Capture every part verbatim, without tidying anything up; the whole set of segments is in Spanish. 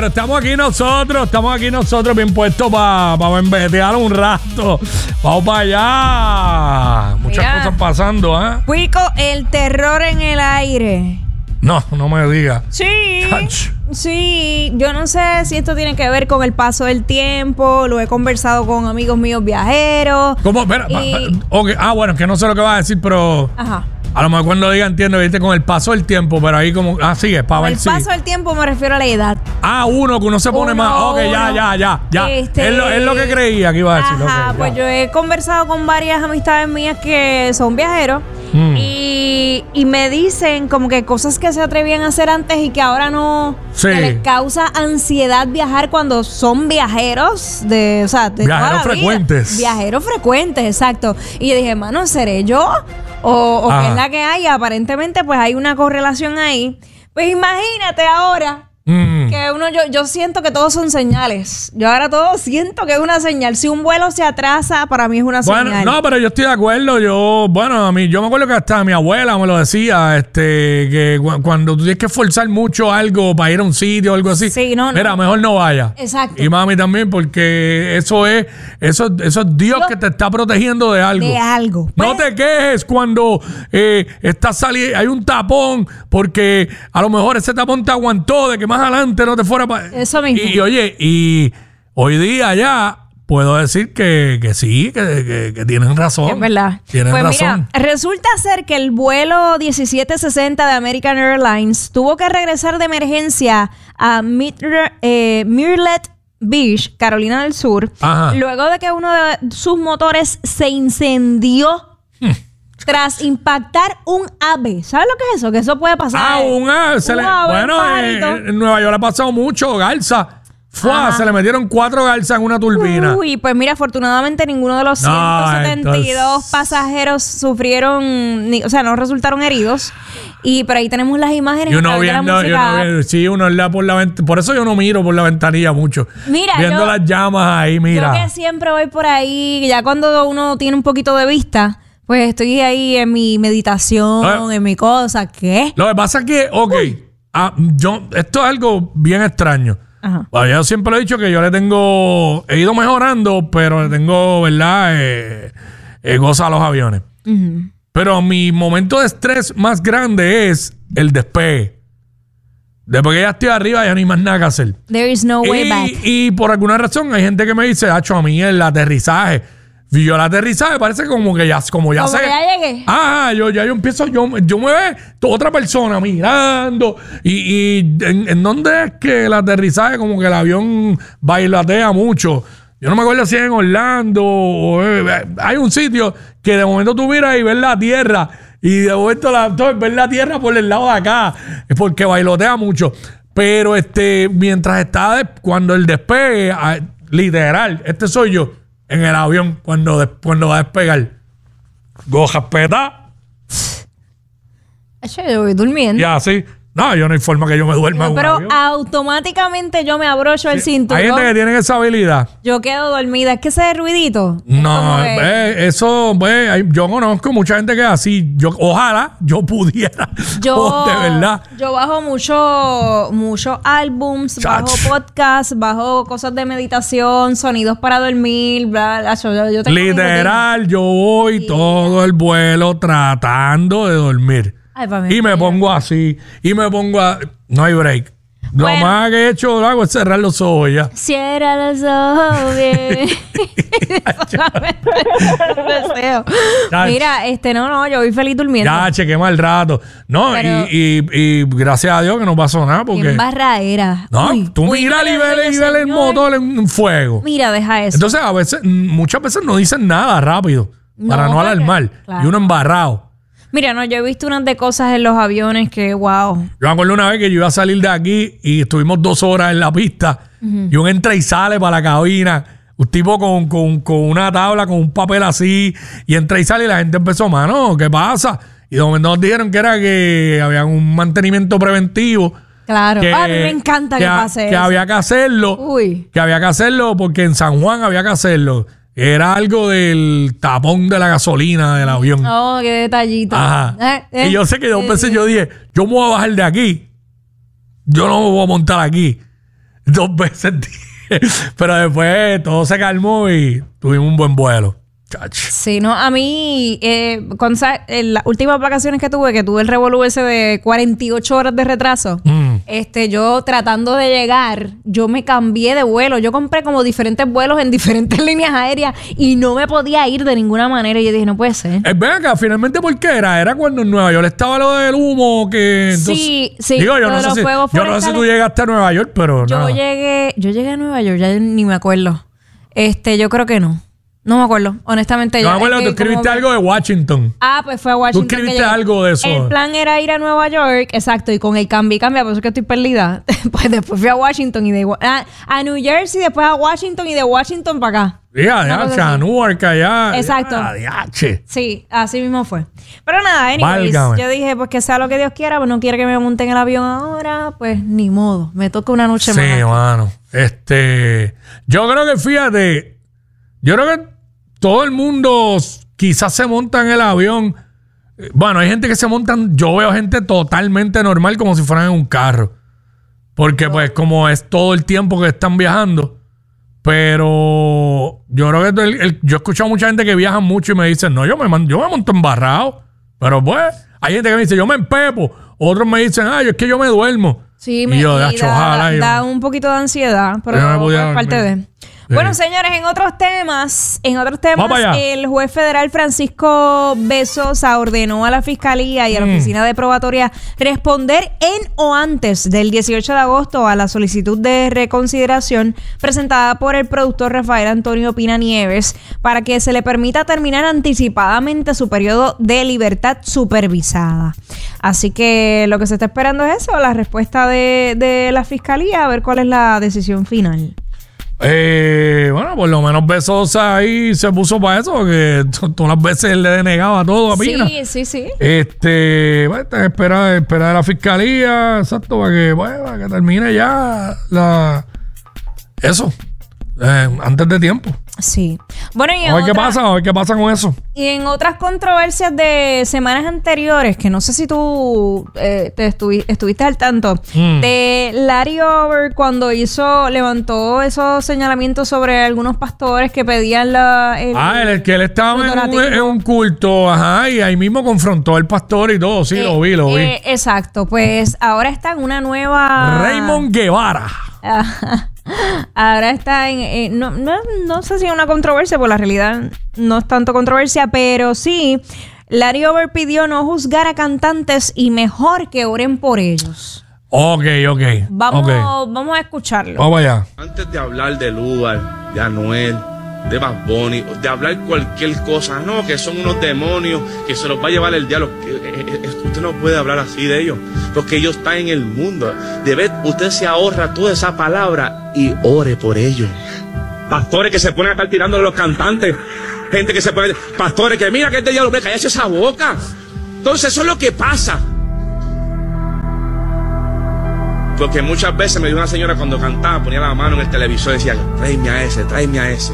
pero estamos aquí nosotros, estamos aquí nosotros bien puestos para pa embetear un rato. Vamos para allá. Muchas Mira, cosas pasando, ¿eh? Cuico, el terror en el aire. No, no me digas. Sí. Touch. Sí, yo no sé si esto tiene que ver con el paso del tiempo. Lo he conversado con amigos míos viajeros. ¿Cómo? Espera, y... pa, pa, okay. Ah, bueno, que no sé lo que vas a decir, pero... Ajá. A lo mejor cuando diga entiendo, viste, con el paso del tiempo, pero ahí como... Ah, sigue, para ver si... El paso del tiempo me refiero a la edad. Ah, uno, que uno se pone Uno, más... Ok, uno. ya, ya, ya, ya. Este... Es, lo, es lo que creía que iba a decir. Ajá, okay, pues ya. yo he conversado con varias amistades mías que son viajeros. Mm. Y, y me dicen como que cosas que se atrevían a hacer antes y que ahora no, sí. que les causa ansiedad viajar cuando son viajeros de, o sea, de viajeros frecuentes. Vida. Viajeros frecuentes, exacto. Y yo dije, hermano, ¿seré yo? O, o qué es la que hay. Aparentemente, pues hay una correlación ahí. Pues imagínate ahora. Mm. Que uno, yo, yo siento que todos son señales. Yo ahora todo siento que es una señal. Si un vuelo se atrasa, para mí es una bueno, señal. No, pero yo estoy de acuerdo. Yo, bueno, a mí, yo me acuerdo que hasta mi abuela me lo decía, este, que cu- cuando tú tienes que forzar mucho algo para ir a un sitio o algo así, sí, no, mira, no. mejor no vaya. Exacto. Y mami también, porque eso es, eso, eso es Dios Yo, que te está protegiendo de algo. De algo. No pues, te quejes cuando eh, estás saliendo, hay un tapón, porque a lo mejor ese tapón te aguantó de que más adelante no te fuera para... Eso mismo. Y, y oye, y hoy día ya puedo decir que, que sí, que, que, que tienen razón. Es verdad. Tienen pues razón. Mira, resulta ser que el vuelo diecisiete sesenta de American Airlines tuvo que regresar de emergencia a Mir- eh, Mirlet Beach, Carolina del Sur, Ajá. luego de que uno de sus motores se incendió hmm. tras impactar un ave. ¿Sabes lo que es eso? Que eso puede pasar. Ah, un ave. Se un le, ave, bueno, un en, en Nueva York le ha pasado mucho, garza. Fua, se le metieron cuatro garzas en una turbina. Uy, pues mira, afortunadamente ninguno de los No, ciento setenta y dos entonces... pasajeros sufrieron, ni, o sea, no resultaron heridos. Y por ahí tenemos las imágenes. Y uno viendo, y uno viendo, sí, uno la por la vent- por eso yo no miro por la ventanilla mucho. Mira, viendo yo, las llamas ahí, mira. Yo que siempre voy por ahí, ya cuando uno tiene un poquito de vista, pues estoy ahí en mi meditación, eh, en mi cosa. ¿Qué? Lo que pasa es que, ok, ah, yo, esto es algo bien extraño. Ajá. Bueno, yo siempre lo he dicho que yo le tengo, he ido mejorando, pero le tengo, ¿verdad? Eh, eh, goza a los aviones. Uh-huh. Pero mi momento de estrés más grande es el despegue. Después que ya estoy arriba, ya no hay más nada que hacer. There is no way y, back. Y por alguna razón hay gente que me dice, hacho, a mí el aterrizaje. Y yo el aterrizaje parece como que ya, como ya como sé. que ya llegué. Ah, yo ya yo empiezo, yo, yo me ve otra persona mirando. Y, y en, en dónde es que el aterrizaje, como que el avión bailatea mucho. Yo no me acuerdo si es en Orlando o eh, hay un sitio que de momento tú miras y ves la tierra. Y de momento la, ves la tierra por el lado de acá. Es porque bailotea mucho. Pero este, mientras está, de, cuando el despegue, literal, este soy yo. En el avión, cuando, de, cuando va a despegar. Gojas peta. Yo voy durmiendo. Y así. No, yo no hay forma que yo me duerma. No, pero automáticamente yo me abrocho sí. el cinturón. Hay gente que tiene esa habilidad. Yo quedo dormida. Es que ese ruidito. No, que... eh, eso, eh, yo conozco mucha gente que es así. Yo, ojalá yo pudiera. Yo, oh, de verdad. Yo bajo mucho, muchos álbums, Chach. bajo podcasts, bajo cosas de meditación, sonidos para dormir, bla, bla, yo, yo tengo literal, yo voy sí. todo el vuelo tratando de dormir. Ay, y me pongo así. Y me pongo a... No hay break. Bueno, lo más que he hecho lo hago es cerrar los ojos ya. Cierra los ojos bien. Mira, este, no, no, yo voy feliz durmiendo. Ya, chequé mal rato. No, pero, y, y, y gracias a Dios que no pasó nada. Porque... En barraera. No, uy, tú uy, mira y ves el motor en fuego. Mira, deja eso. Entonces, a veces, muchas veces no dicen nada rápido. No, para no alarmar. Claro. Y uno embarrado. Mira, no, yo he visto unas de cosas en los aviones que, wow. Yo me acuerdo una vez que yo iba a salir de aquí y estuvimos dos horas en la pista uh-huh. y un entra y sale para la cabina. Un tipo con, con, con una tabla, con un papel así, y entra y sale y la gente empezó, mano, ¿qué pasa? Y de momento nos dijeron que era que había un mantenimiento preventivo. Claro, que, a mí me encanta que, que pase que eso. había que hacerlo. Uy. Que había que hacerlo porque en San Juan había que hacerlo. Era algo del tapón de la gasolina del avión. Oh, qué detallito. Ajá. Eh, eh, y yo sé que dos veces eh, yo dije, yo me voy a bajar de aquí. Yo no me voy a montar aquí. dos veces. Pero después todo se calmó y tuvimos un buen vuelo. Chach. Sí, no, a mí, eh, con, en las últimas vacaciones que tuve, que tuve el revolú ese de cuarenta y ocho horas de retraso, mm. este, yo tratando de llegar, yo me cambié de vuelo. Yo compré como diferentes vuelos en diferentes líneas aéreas y no me podía ir de ninguna manera. Y yo dije, no puede ser. Es verdad que finalmente, ¿por qué era? Era cuando en Nueva York estaba lo del humo que... Entonces, sí, sí. Digo, yo no, sé si, yo no sé si tú llegaste a Nueva York, pero Yo nada. llegué, yo llegué a Nueva York, ya ni me acuerdo. Este, yo creo que no. No me acuerdo, honestamente. No me acuerdo, tú escribiste algo de Washington. Ah, pues fue a Washington. Tú escribiste algo de eso. El plan era ir a Nueva York, exacto, y con el cambio y cambia, por eso es que estoy perdida. Pues después fui a Washington y de a, a New Jersey, después a Washington y de Washington para acá. Ya, ya, a Newark allá. Exacto. Ya, sí, así mismo fue. Pero nada, anyways, Válgame. yo dije, pues que sea lo que Dios quiera, pues no quiere que me monte en el avión ahora, pues ni modo, me toca una noche sí, más. Sí, mano. Este, yo creo que fíjate, yo creo que todo el mundo quizás se monta en el avión. Bueno, hay gente que se montan, yo veo gente totalmente normal como si fueran en un carro. Porque oh. pues como es todo el tiempo que están viajando. Pero yo creo que el, el, yo he escuchado a mucha gente que viaja mucho y me dicen, no, yo me, yo me monto embarrado. Pero pues, hay gente que me dice, yo me empepo. Otros me dicen, ay, es que yo me duermo. Sí, y me yo, y da, da, da un poquito de ansiedad, pero no es parte de... Sí. Bueno, señores, en otros temas, en otros temas, el juez federal Francisco Besosa ordenó a la Fiscalía y a la mm. Oficina de Probatoria responder en o antes del dieciocho de agosto a la solicitud de reconsideración presentada por el productor Rafael Antonio Pina Nieves para que se le permita terminar anticipadamente su periodo de libertad supervisada. Así que lo que se está esperando es eso, la respuesta de, de la Fiscalía, a ver cuál es la decisión final. Eh, bueno, por lo menos Besosa ahí se puso para eso, porque todas las veces él le denegaba todo a Pina. Sí, sí, sí. Este, bueno, espera, espera de la Fiscalía, exacto, para que, bueno, para que termine ya la eso, eh, antes de tiempo. Sí. Bueno, y a ver otra, qué pasa, a ver qué pasa con eso. Y en otras controversias de semanas anteriores, que no sé si tú eh, te estuvi, estuviste al tanto, mm. de Larry Over cuando hizo, levantó esos señalamientos sobre algunos pastores que pedían la... El, ah, el que él estaba en un, en un culto, ajá, y ahí mismo confrontó al pastor y todo, sí, eh, lo vi, lo vi. Eh, exacto, pues ahora está en una nueva... Raymond Guevara. Ahora está en... Eh, no, no, no sé si es una controversia, porque la realidad no es tanto controversia, pero sí, Larry Over pidió no juzgar a cantantes y mejor que oren por ellos. Ok, ok. Vamos, okay. vamos a escucharlo. Vamos allá. Antes de hablar de Lugar, de Anuel, de Bad Bunny, de hablar cualquier cosa, no, que son unos demonios, que se los va a llevar el diablo. Usted no puede hablar así de ellos, porque ellos están en el mundo. De ver, usted se ahorra toda esa palabra y ore por ellos. Pastores que se ponen a estar tirando de los cantantes, gente que se pone, pastores que mira que este diablo, me cállese esa boca. Entonces eso es lo que pasa. Porque muchas veces me dio una señora cuando cantaba, ponía la mano en el televisor y decía, tráeme a ese, tráeme a ese.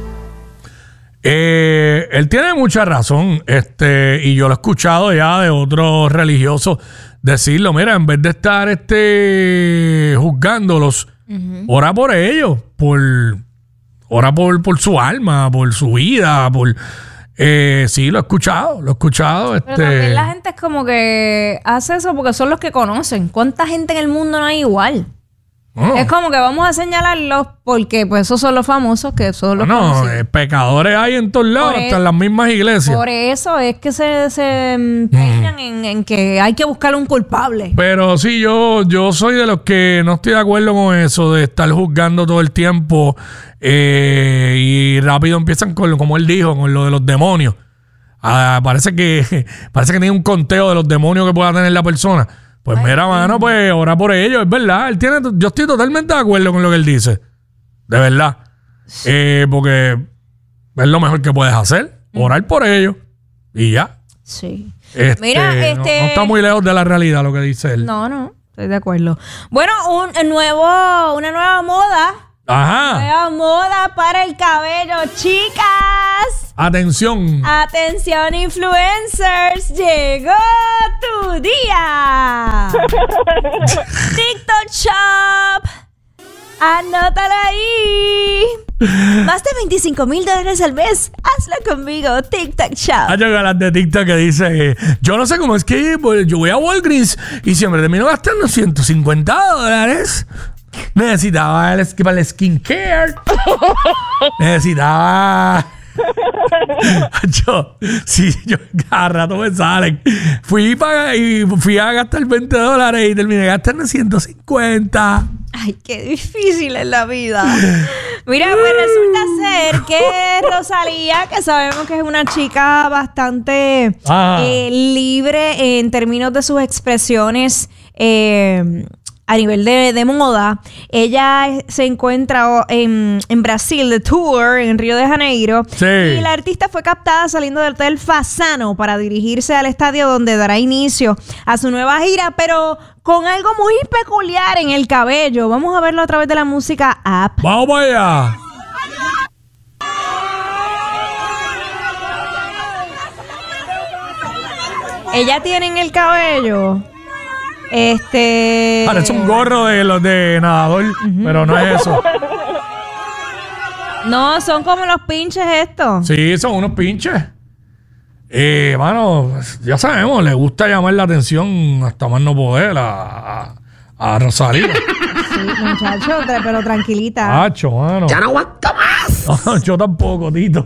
Eh, él tiene mucha razón, este, y yo lo he escuchado ya de otros religiosos decirlo, mira, en vez de estar este juzgándolos, uh-huh. ora por ellos, por ora por, por su alma, por su vida, por eh, sí, lo he escuchado, lo he escuchado. Pero este... también la gente es como que hace eso porque son los que conocen. ¿Cuánta gente en el mundo no hay igual? Oh. Es como que vamos a señalarlos porque pues esos son los famosos, que son los no, eh, pecadores hay en todos lados, hasta en las mismas iglesias. Por eso es que se, se empeñan mm. en, en que hay que buscar un culpable. Pero sí, yo, yo soy de los que no estoy de acuerdo con eso de estar juzgando todo el tiempo eh, y rápido empiezan con, como él dijo, con lo de los demonios. Ah, parece que parece que tiene un conteo de los demonios que pueda tener la persona. Pues ay, mira, mano, pues ora por ellos, es verdad. Él tiene, yo estoy totalmente de acuerdo con lo que él dice. De verdad. Sí. Eh, porque es lo mejor que puedes hacer. Orar por ellos. Y ya. Sí. Este, mira, este... No, no está muy lejos de la realidad lo que dice él. No, no. Estoy de acuerdo. Bueno, un nuevo, una nueva moda. Ajá. Nueva moda para el cabello, chicas. Atención. Atención, influencers. Llegó tu día. TikTok Shop Anótalo ahí. Más de veinticinco mil dólares al mes. Hazlo conmigo. TikTok Shop. Hay ganas de TikTok que dice: yo no sé cómo es que pues, yo voy a Walgreens y siempre termino gastando ciento cincuenta dólares. Necesitaba el, para el skincare. Necesitaba. yo, sí, yo cada rato me salen. Fui, para, y fui a gastar veinte dólares y terminé gastando ciento cincuenta. Ay, qué difícil es la vida. Mira, pues resulta ser que Rosalía, que sabemos que es una chica bastante ah. eh, libre en términos de sus expresiones eh, a nivel de, de moda, ella se encuentra en, en Brasil de tour, en Río de Janeiro. Sí. Y la artista fue captada saliendo del Hotel Fasano para dirigirse al estadio donde dará inicio a su nueva gira, pero con algo muy peculiar en el cabello. Vamos a verlo a través de la música app. ¡Vamos para allá! Ella tiene en el cabello Este. Parece un gorro de los de nadador, uh-huh. pero no es eso. No, son como los pinches estos. Sí, son unos pinches. Eh, mano, ya sabemos, le gusta llamar la atención hasta más no poder a, a, a Rosalía. Sí, muchacho, pero tranquilita. Macho, mano. Ya no aguanto más. No, yo tampoco, Tito.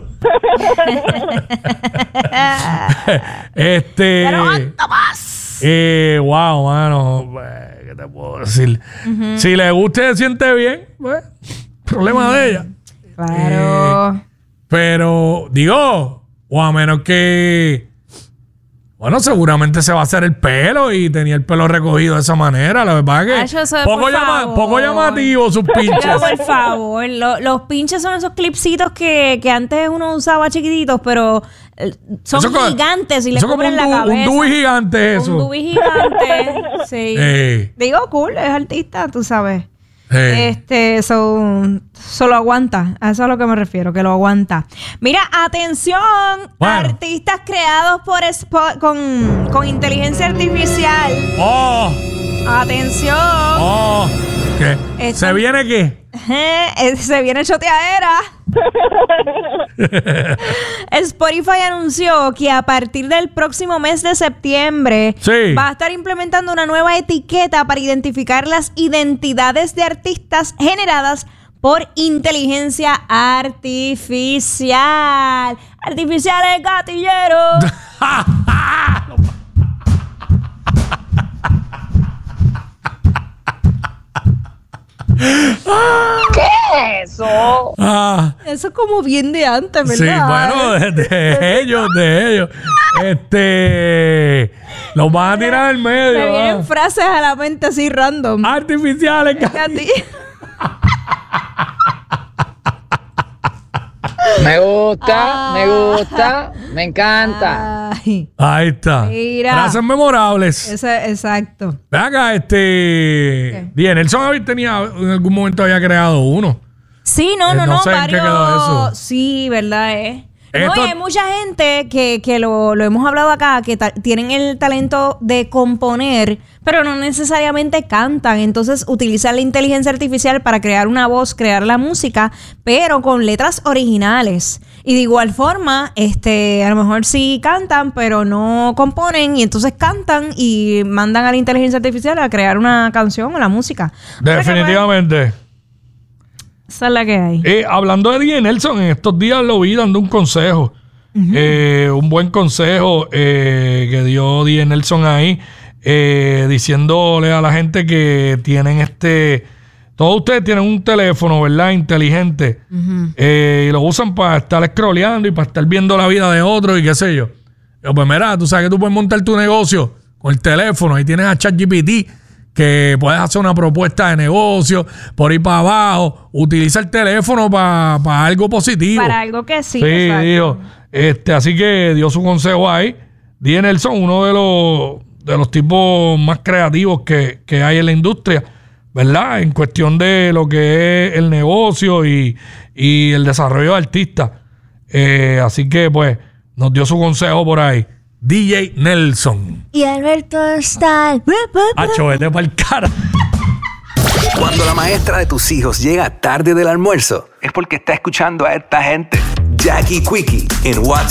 este. Ya no aguanto más. Eh, wow, mano. ¿Qué te puedo decir? Uh-huh. Si le gusta y se siente bien, pues, problema uh-huh. de ella. Claro. Eh, pero, digo, o a menos que. Bueno, seguramente se va a hacer el pelo y tenía el pelo recogido de esa manera. La verdad es que Ay, poco, llama, poco llamativo sus pinches. Pero por favor, lo, los pinches son esos clipsitos que, que antes uno usaba chiquititos, pero son eso gigantes y le cubren la cabeza. Un dubi gigante eso. Un dubi gigante, sí. Hey. Digo, cool, es artista, tú sabes. Hey. Este, so, solo aguanta. A eso es a lo que me refiero, que lo aguanta. Mira, atención, bueno. artistas creados por Spo- con, con inteligencia artificial. Oh. Atención. Oh. ¿Qué? Esto, ¿Se viene qué? Eh, se viene choteadera. Spotify anunció que a partir del próximo mes de septiembre sí. va a estar implementando una nueva etiqueta para identificar las identidades de artistas generadas por inteligencia artificial. Artificiales gatilleros. ¿Qué es eso? Ah. Eso es como bien de antes, ¿verdad? Sí, bueno, de, de ellos, de ellos. Este. Los van a tirar al medio. Me vienen ah. frases a la mente así random. Artificiales. Me gusta, Ay. me gusta, me encanta. Ay. Ahí está. Mira. Frases memorables. Ese, exacto. Ve acá, este. Bien, Nelson tenía, en algún momento había creado uno. Sí, no, no, eh, no. No sé varios... en qué quedó eso. Sí, verdad, eh. Esto... No, y hay mucha gente que, que lo, lo hemos hablado acá, que ta- tienen el talento de componer, pero no necesariamente cantan. Entonces utilizan la inteligencia artificial para crear una voz, crear la música, pero con letras originales. Y de igual forma, este, a lo mejor sí cantan, pero no componen, y entonces cantan y mandan a la inteligencia artificial a crear una canción o la música. Definitivamente. Esa es la que hay. Eh, hablando de D J Nelson, en estos días lo vi dando un consejo. Uh-huh. Eh, un buen consejo eh, que dio D J Nelson ahí, eh, diciéndole a la gente que tienen este... Todos ustedes tienen un teléfono, ¿verdad? Inteligente. Uh-huh. Eh, y lo usan para estar scrolleando y para estar viendo la vida de otros y qué sé yo. Yo, pues mira, tú sabes que tú puedes montar tu negocio con el teléfono. Ahí tienes a ChatGPT, que puedes hacer una propuesta de negocio por ir para abajo. Utiliza el teléfono para pa algo positivo. Para algo que sí. Sí, dijo. Este, así que dio su consejo ahí. D J Nelson, uno de los, de los tipos más creativos que, que hay en la industria, ¿verdad? En cuestión de lo que es el negocio y, y el desarrollo de artistas. Eh, así que, pues, nos dio su consejo por ahí. D J Nelson. Y Alberto está... Acho, vete pa'l cara. Cuando la maestra de tus hijos llega tarde del almuerzo, es porque está escuchando a esta gente. Jackie Quickie en WhatsApp.